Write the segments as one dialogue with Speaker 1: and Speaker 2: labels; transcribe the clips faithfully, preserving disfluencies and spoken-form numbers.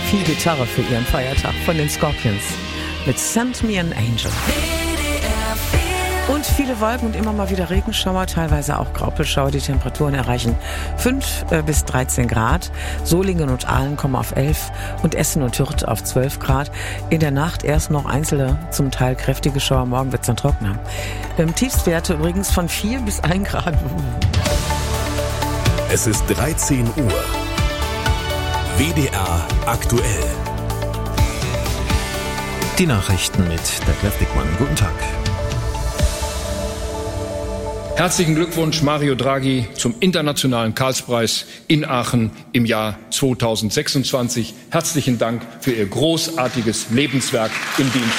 Speaker 1: viel Gitarre für ihren Feiertag von den Scorpions mit Send Me an Angel. Und viele Wolken und immer mal wieder Regenschauer, teilweise auch Graupelschauer. Die Temperaturen erreichen fünf bis dreizehn Grad. Solingen und Aalen kommen auf elf und Essen und Hürth auf zwölf Grad. In der Nacht erst noch einzelne, zum Teil kräftige Schauer. Morgen wird es dann trockener. Ähm, Tiefstwerte übrigens von vier bis ein Grad.
Speaker 2: Es ist dreizehn Uhr. W D R aktuell.
Speaker 3: Die Nachrichten mit Detlef Dickmann. Guten Tag.
Speaker 4: Herzlichen Glückwunsch, Mario Draghi, zum Internationalen Karlspreis in Aachen im Jahr zweitausendsechsundzwanzig. Herzlichen Dank für Ihr großartiges Lebenswerk im Dienst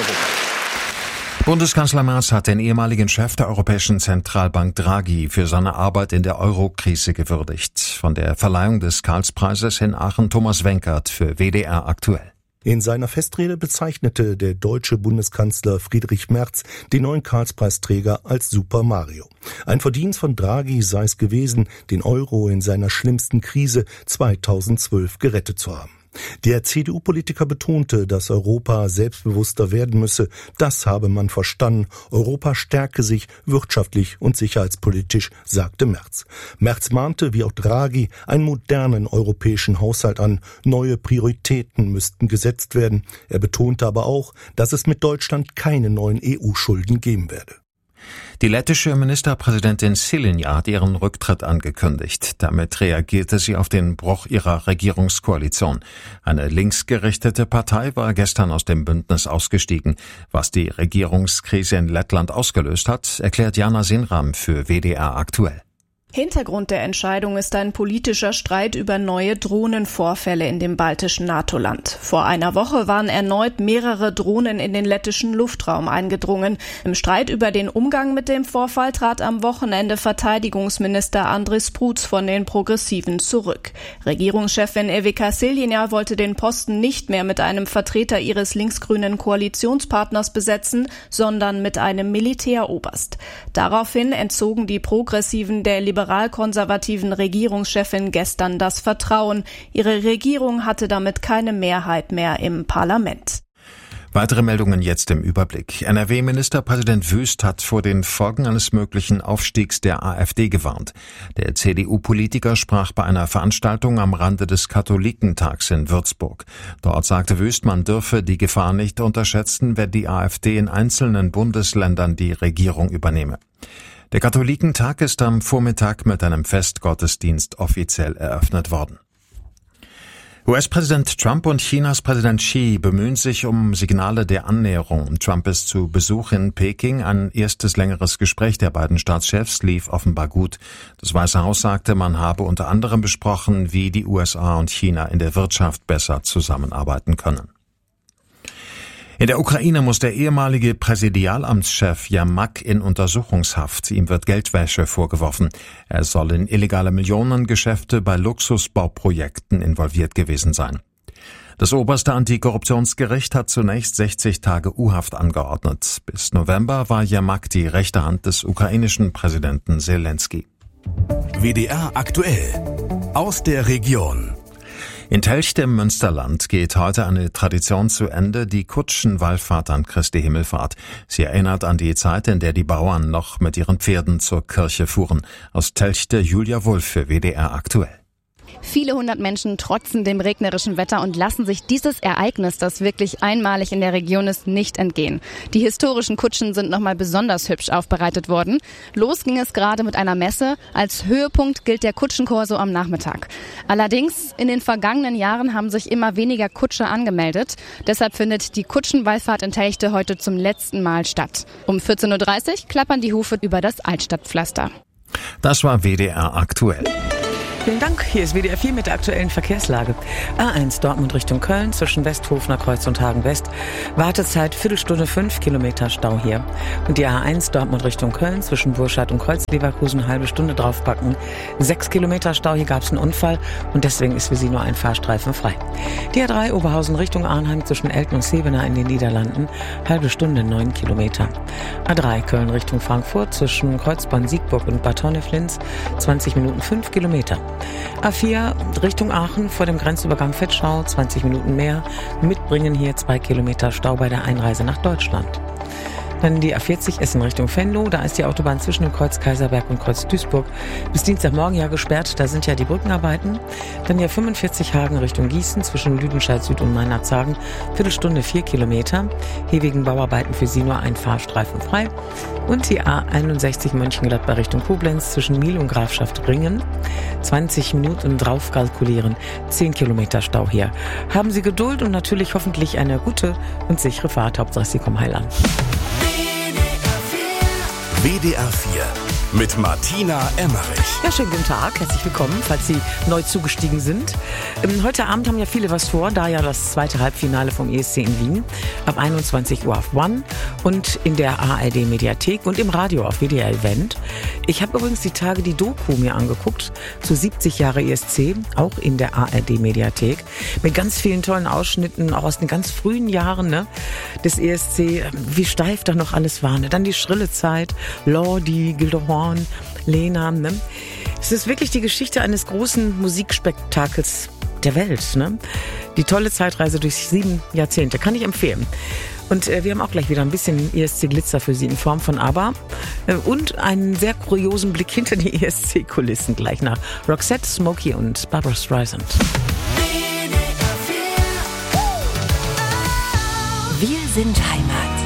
Speaker 4: Europas.
Speaker 3: Bundeskanzler Merz hat den ehemaligen Chef der Europäischen Zentralbank Draghi für seine Arbeit in der Euro-Krise gewürdigt. Von der Verleihung des Karlspreises in Aachen Thomas Wenkert für W D R aktuell.
Speaker 5: In seiner Festrede bezeichnete der deutsche Bundeskanzler Friedrich Merz den neuen Karlspreisträger als Super Mario. Ein Verdienst von Draghi sei es gewesen, den Euro in seiner schlimmsten Krise zweitausendzwölf gerettet zu haben. Der C D U-Politiker betonte, dass Europa selbstbewusster werden müsse. Das habe man verstanden. Europa stärke sich wirtschaftlich und sicherheitspolitisch, sagte Merz. Merz mahnte, wie auch Draghi, einen modernen europäischen Haushalt an. Neue Prioritäten müssten gesetzt werden. Er betonte aber auch, dass es mit Deutschland keine neuen E U-Schulden geben werde.
Speaker 3: Die lettische Ministerpräsidentin Šileņa hat ihren Rücktritt angekündigt. Damit reagierte sie auf den Bruch ihrer Regierungskoalition. Eine linksgerichtete Partei war gestern aus dem Bündnis ausgestiegen. Was die Regierungskrise in Lettland ausgelöst hat, erklärt Jana Sinram für W D R aktuell.
Speaker 6: Hintergrund der Entscheidung ist ein politischer Streit über neue Drohnenvorfälle in dem baltischen NATO-Land. Vor einer Woche waren erneut mehrere Drohnen in den lettischen Luftraum eingedrungen. Im Streit über den Umgang mit dem Vorfall trat am Wochenende Verteidigungsminister Andris Spruds von den Progressiven zurück. Regierungschefin Ivica Šileņa wollte den Posten nicht mehr mit einem Vertreter ihres linksgrünen Koalitionspartners besetzen, sondern mit einem Militäroberst. Daraufhin entzogen die Progressiven der liberal-konservativen Regierungschefin gestern das Vertrauen. Ihre Regierung hatte damit keine Mehrheit mehr im Parlament.
Speaker 3: Weitere Meldungen jetzt im Überblick. N R W-Ministerpräsident Wüst hat vor den Folgen eines möglichen Aufstiegs der AfD gewarnt. Der C D U-Politiker sprach bei einer Veranstaltung am Rande des Katholikentags in Würzburg. Dort sagte Wüst, man dürfe die Gefahr nicht unterschätzen, wenn die AfD in einzelnen Bundesländern die Regierung übernehme. Der Katholikentag ist am Vormittag mit einem Festgottesdienst offiziell eröffnet worden. U S-Präsident Trump und Chinas Präsident Xi bemühen sich um Signale der Annäherung. Trump ist zu Besuch in Peking. Ein erstes längeres Gespräch der beiden Staatschefs lief offenbar gut. Das Weiße Haus sagte, man habe unter anderem besprochen, wie die U S A und China in der Wirtschaft besser zusammenarbeiten können. In der Ukraine muss der ehemalige Präsidialamtschef Jermak in Untersuchungshaft. Ihm wird Geldwäsche vorgeworfen. Er soll in illegale Millionengeschäfte bei Luxusbauprojekten involviert gewesen sein. Das oberste Antikorruptionsgericht hat zunächst sechzig Tage U-Haft angeordnet. Bis November war Jermak die rechte Hand des ukrainischen Präsidenten Selenskyj.
Speaker 2: W D R aktuell aus der Region.
Speaker 3: In Telchte im Münsterland geht heute eine Tradition zu Ende, die Kutschenwallfahrt an Christi Himmelfahrt. Sie erinnert an die Zeit, in der die Bauern noch mit ihren Pferden zur Kirche fuhren. Aus Telchte Julia Wulff für W D R aktuell.
Speaker 7: Viele hundert Menschen trotzen dem regnerischen Wetter und lassen sich dieses Ereignis, das wirklich einmalig in der Region ist, nicht entgehen. Die historischen Kutschen sind nochmal besonders hübsch aufbereitet worden. Los ging es gerade mit einer Messe. Als Höhepunkt gilt der Kutschenkorso am Nachmittag. Allerdings, in den vergangenen Jahren haben sich immer weniger Kutscher angemeldet. Deshalb findet die Kutschenwallfahrt in Telchte heute zum letzten Mal statt. Um vierzehn Uhr dreißig klappern die Hufe über das Altstadtpflaster.
Speaker 3: Das war W D R aktuell.
Speaker 1: Vielen Dank. Hier ist W D R vier mit der aktuellen Verkehrslage. A eins Dortmund Richtung Köln zwischen Westhofener Kreuz und Hagen West. Wartezeit Viertelstunde, fünf Kilometer Stau hier. Und die A eins Dortmund Richtung Köln zwischen Burscheid und Kreuz-Leverkusen halbe Stunde draufpacken. Sechs Kilometer Stau, hier gab es einen Unfall und deswegen ist für Sie nur ein Fahrstreifen frei. Die A drei Oberhausen Richtung Arnheim zwischen Elten und Sevener in den Niederlanden. Halbe Stunde, neun Kilometer. A drei Köln Richtung Frankfurt zwischen Kreuzbahn Siegburg und Bad Honneflins. zwanzig Minuten, fünf Kilometer. A vier Richtung Aachen vor dem Grenzübergang Vetschau, zwanzig Minuten mehr. Mitbringen hier zwei Kilometer Stau bei der Einreise nach Deutschland. Dann die A vierzig Essen Richtung Venlo. Da ist die Autobahn zwischen dem Kreuz Kaiserberg und Kreuz Duisburg bis Dienstagmorgen ja gesperrt. Da sind ja die Brückenarbeiten. Dann die A fünfundvierzig Hagen Richtung Gießen zwischen Lüdenscheid Süd und Meinerzhagen. Viertelstunde vier Kilometer. Hier wegen Bauarbeiten für Sie nur ein Fahrstreifen frei. Und die A einundsechzig Mönchengladbach Richtung Koblenz zwischen Miel und Grafschaft Ringen. zwanzig Minuten drauf kalkulieren. zehn Kilometer Stau hier. Haben Sie Geduld und natürlich hoffentlich eine gute und sichere Fahrt. Hauptsache Sie kommen heil an.
Speaker 2: W D R vier mit Martina Emmerich.
Speaker 1: Ja, schönen guten Tag, herzlich willkommen, falls Sie neu zugestiegen sind. Ähm, heute Abend haben ja viele was vor, da ja das zweite Halbfinale vom E S C in Wien ab einundzwanzig Uhr auf One und in der A R D-Mediathek und im Radio auf W D R Event. Ich habe übrigens die Tage die Doku mir angeguckt zu siebzig Jahre E S C, auch in der A R D-Mediathek, mit ganz vielen tollen Ausschnitten, auch aus den ganz frühen Jahren ne, des E S C, wie steif da noch alles war. Ne? Dann die schrille Zeit, Lordi, Gildehorn, Lena. Ne? Es ist wirklich die Geschichte eines großen Musikspektakels der Welt. Ne? Die tolle Zeitreise durch sieben Jahrzehnte, kann ich empfehlen. Und äh, wir haben auch gleich wieder ein bisschen E S C-Glitzer für Sie in Form von ABBA äh, und einen sehr kuriosen Blick hinter die E S C-Kulissen gleich nach Roxette, Smokey und Barbra Streisand.
Speaker 8: Wir sind Heimat.